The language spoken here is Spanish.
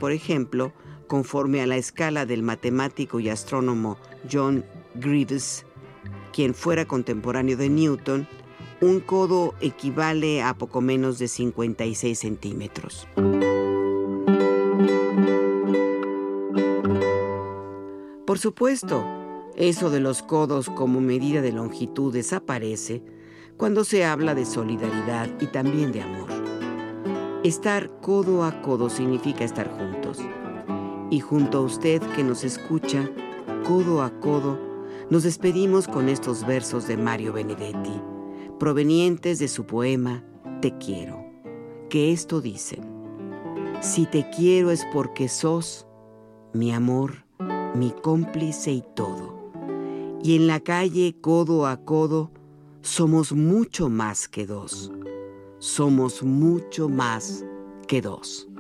por ejemplo, conforme a la escala del matemático y astrónomo John Greaves, quien fuera contemporáneo de Newton, un codo equivale a poco menos de 56 centímetros. Por supuesto, eso de los codos como medida de longitud desaparece cuando se habla de solidaridad y también de amor. Estar codo a codo significa estar juntos. Y junto a usted que nos escucha, codo a codo, nos despedimos con estos versos de Mario Benedetti, provenientes de su poema Te quiero, que esto dicen: si te quiero es porque sos mi amor, mi cómplice y todo. Y en la calle, codo a codo, somos mucho más que dos. Somos mucho más que dos.